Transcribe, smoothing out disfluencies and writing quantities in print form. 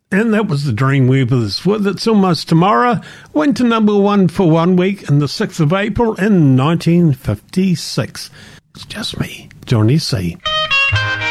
And that was the Dreamweavers with It's Almost Tomorrow. Went to number 1 for 1 week on the 6th of April in 1956. It's just me, Johnny C.